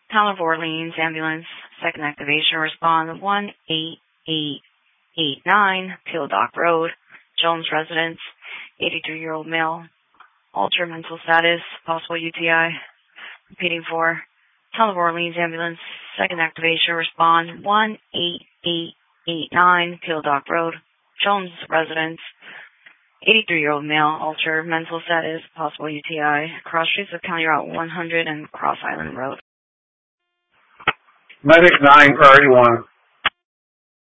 Town of Orleans ambulance, second activation, respond 18889, Peel Dock Road, Jones residence, 83-year-old male, alter mental status, possible UTI. Repeating for Town of Orleans ambulance, second activation, respond 18889, Peel Dock Road, Jones residence, 83-year-old male, alter mental status, possible UTI, cross streets of County Route 100 and Cross Island Road. Medic 9, Priority 1.